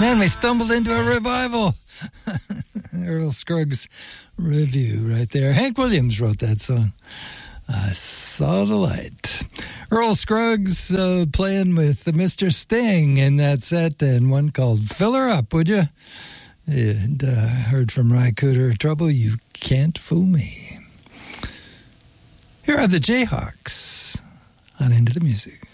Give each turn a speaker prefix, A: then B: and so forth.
A: Man, we stumbled into a revival. Earl Scruggs review right there. Hank Williams wrote that song. I Saw the Light. Earl Scruggs playing with Mr. Sting in that set, and one called Fill Her Up, would you? And heard from Ry Cooder, Trouble You Can't Fool Me. Here are the Jayhawks on Into the Music.